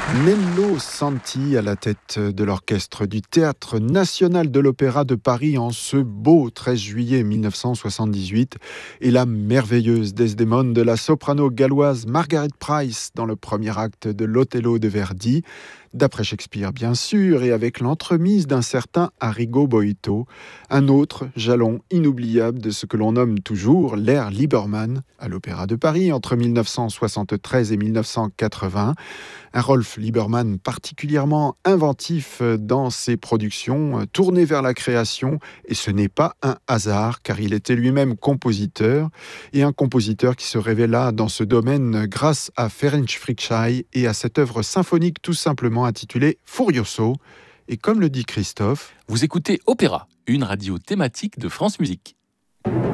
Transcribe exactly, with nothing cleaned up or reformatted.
Nello Santi à la tête de l'orchestre du Théâtre national de l'Opéra de Paris en ce beau treize juillet mille neuf cent soixante-dix-huit et la merveilleuse Desdémone de la soprano galloise Margaret Price dans le premier acte de l'Othello de Verdi, d'après Shakespeare bien sûr, et avec l'entremise d'un certain Arrigo Boito, un autre jalon inoubliable de ce que l'on nomme toujours l'ère Liebermann à l'Opéra de Paris entre mille neuf cent soixante-treize et mille neuf cent quatre-vingts. Un Rolf Liebermann particulièrement inventif dans ses productions, tourné vers la création, et ce n'est pas un hasard, car il était lui-même compositeur, et un compositeur qui se révéla dans ce domaine grâce à Ferenc Fricsay et à cette œuvre symphonique tout simplement intitulée Furioso. Et comme le dit Christophe, Vous écoutez Opéra, une radio thématique de France Musique.